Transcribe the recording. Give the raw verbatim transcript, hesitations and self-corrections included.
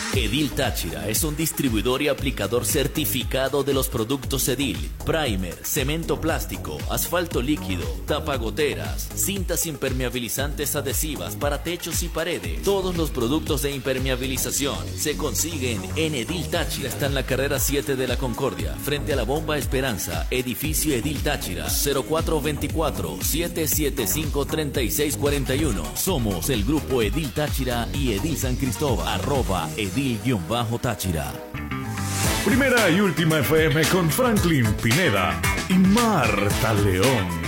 Edil Táchira es un distribuidor y aplicador certificado de los productos Edil: primer, cemento plástico, asfalto líquido, tapagoteras, cintas impermeabilizantes adhesivas para techos y paredes. Todos los productos de impermeabilización se consiguen en Edil Táchira. Está en la carrera siete de la Concordia, frente a la Bomba Esperanza, edificio Edil Táchira, cero cuatro veinticuatro, siete siete cinco, treinta y seis cuarenta y uno. Somos el grupo Edil Táchira y Edil San Cristóbal, arroba Edil-Táchira. Primera y última F M con Franklin Pineda y Marta León.